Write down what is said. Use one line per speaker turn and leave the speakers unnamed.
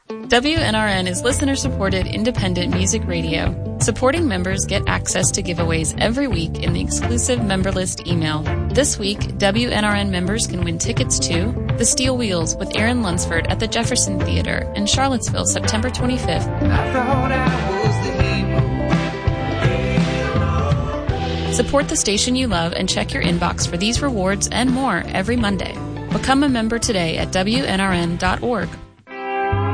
WNRN is listener-supported independent music radio. Supporting members get access to giveaways every week in the exclusive member list email. This week, WNRN members can win tickets to The Steel Wheels with Aaron Lunsford at the Jefferson Theater in Charlottesville, September 25th.
I thought I was the hero.
Support the station you love and check your inbox for these rewards and more every Monday. Become a member today at WNRN.org.